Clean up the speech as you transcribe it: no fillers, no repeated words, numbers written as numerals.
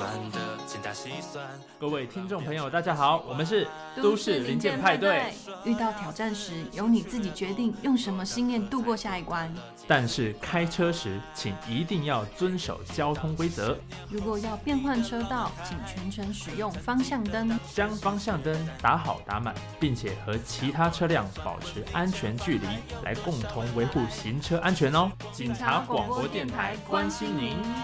乱的精打细算。 各位听众朋友大家好，我们是都市零件派对。 遇到挑战时，由你自己决定用什么信念度过下一关。 但是开车时请一定要遵守交通规则。 如果要变换车道，请全程使用方向灯， 将方向灯打好打满，并且和其他车辆保持安全距离，来共同维护行车安全哦。警察广播电台关心您。